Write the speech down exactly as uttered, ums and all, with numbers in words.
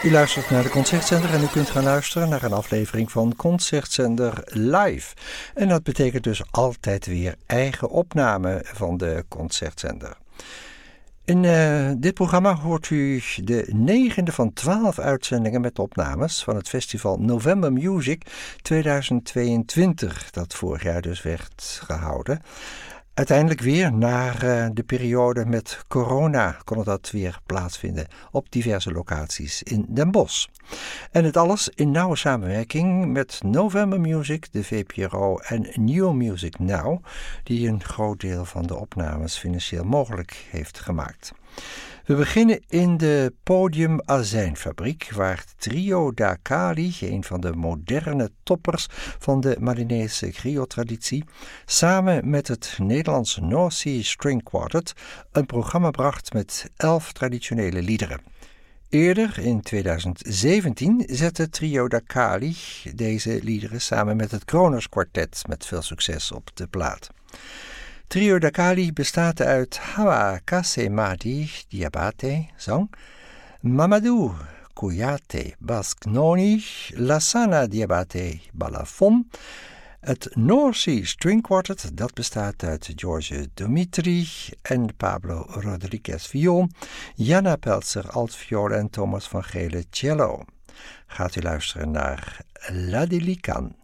U luistert naar de Concertzender en u kunt gaan luisteren naar een aflevering van Concertzender Live. En dat betekent dus altijd weer eigen opname van de Concertzender. In uh, dit programma hoort u de negende van twaalf uitzendingen met opnames van het festival November Music tweeduizend tweeëntwintig, dat vorig jaar dus werd gehouden. Uiteindelijk weer, na uh, de periode met corona, kon het dat weer plaatsvinden op diverse locaties in Den Bosch. En het alles in nauwe samenwerking met November Music, de V P R O en New Music Now, die een groot deel van de opnames financieel mogelijk heeft gemaakt. We beginnen in de Podium Azijnfabriek, waar Trio da Cali, een van de moderne toppers van de Malinese griot-traditie, samen met het Nederlandse North Sea String Quartet een programma bracht met elf traditionele liederen. Eerder, in tweeduizend zeventien, zette Trio da Cali deze liederen samen met het Kronos Quartet met veel succes op de plaat. Trio da Cali bestaat uit Hawa Kasemadi Diabate, zang, Mamadou Kouyaté Basknoni, Lassana Diabate Balafon, het North Sea String Quartet, dat bestaat uit George Dimitri en Pablo Rodriguez viool, Jana Peltzer altviool en Thomas van Gele cello. Gaat u luisteren naar La Delican.